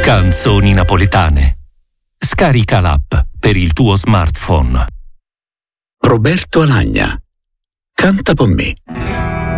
Canzoni napoletane. Scarica l'app per il tuo smartphone. Roberto Alagna. Canta con me.